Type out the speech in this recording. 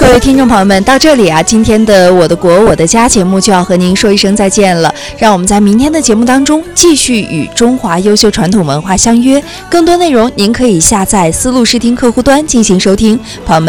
各位听众朋友们，到这里啊，今天的我的国我的家节目就要和您说一声再见了。让我们在明天的节目当中继续与中华优秀传统文化相约。更多内容您可以下载思路视听客户端进行收听。朋友们。